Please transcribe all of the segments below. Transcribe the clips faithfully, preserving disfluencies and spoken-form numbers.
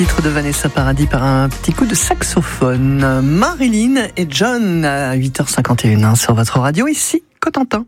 Titre de Vanessa Paradis par un petit coup de saxophone. Marilyn et John à huit heures cinquante et un sur votre radio, ici Cotentin.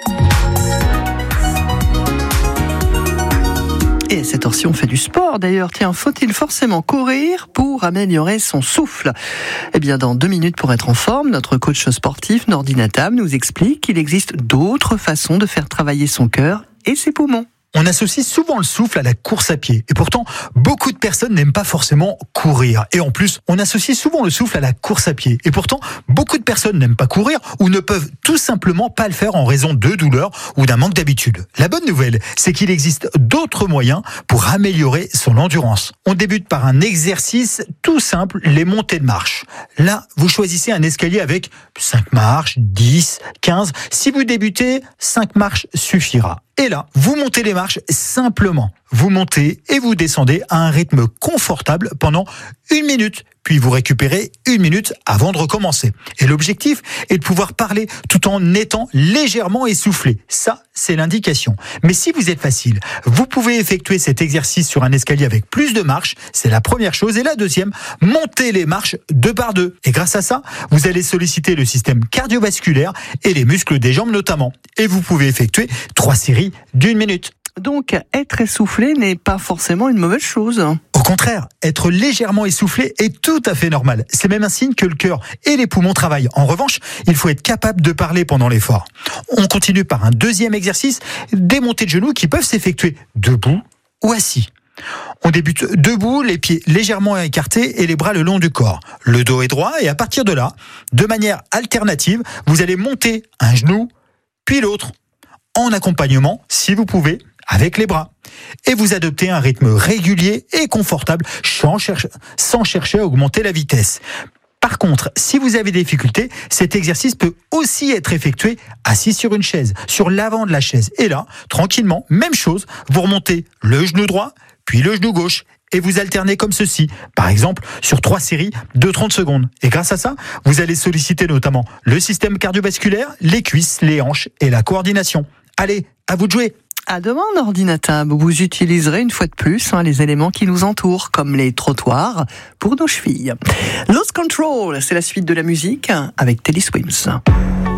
Et à cette heure-ci, on fait du sport. D'ailleurs, tiens, faut-il forcément courir pour améliorer son souffle ? Eh bien, dans deux minutes pour être en forme, notre coach sportif Nordi Natam nous explique qu'il existe d'autres façons de faire travailler son cœur et ses poumons. On associe souvent le souffle à la course à pied. Et pourtant, beaucoup de personnes n'aiment pas forcément courir. Et en plus, on associe souvent le souffle à la course à pied. Et pourtant, beaucoup de personnes n'aiment pas courir ou ne peuvent tout simplement pas le faire en raison de douleurs ou d'un manque d'habitude. La bonne nouvelle, c'est qu'il existe d'autres moyens pour améliorer son endurance. On débute par un exercice tout simple, les montées de marche. Là, vous choisissez un escalier avec cinq marches, dix, quinze. Si vous débutez, cinq marches suffira. Et là, vous montez les marches simplement. Vous montez et vous descendez à un rythme confortable pendant une minute. Puis vous récupérez une minute avant de recommencer. Et l'objectif est de pouvoir parler tout en étant légèrement essoufflé. Ça, c'est l'indication. Mais si vous êtes facile, vous pouvez effectuer cet exercice sur un escalier avec plus de marches. C'est la première chose. Et la deuxième, montez les marches deux par deux. Et grâce à ça, vous allez solliciter le système cardiovasculaire et les muscles des jambes notamment. Et vous pouvez effectuer trois séries d'une minute. Donc, être essoufflé n'est pas forcément une mauvaise chose. Au contraire, être légèrement essoufflé est tout à fait normal. C'est même un signe que le cœur et les poumons travaillent. En revanche, il faut être capable de parler pendant l'effort. On continue par un deuxième exercice, des montées de genoux qui peuvent s'effectuer debout ou assis. On débute debout, les pieds légèrement écartés et les bras le long du corps. Le dos est droit et à partir de là, de manière alternative, vous allez monter un genou, puis l'autre, en accompagnement, si vous pouvez, avec les bras. Et vous adoptez un rythme régulier et confortable sans chercher, sans chercher à augmenter la vitesse. Par contre, si vous avez des difficultés, cet exercice peut aussi être effectué assis sur une chaise, sur l'avant de la chaise. Et là, tranquillement, même chose, vous remontez le genou droit, puis le genou gauche, et vous alternez comme ceci. Par exemple, sur trois séries de trente secondes. Et grâce à ça, vous allez solliciter notamment le système cardiovasculaire, les cuisses, les hanches et la coordination. Allez, à vous de jouer! À demain, Nordi Natam, vous utiliserez une fois de plus hein, les éléments qui nous entourent, comme les trottoirs, pour nos chevilles. Lost Control, c'est la suite de la musique avec Teddy Swims.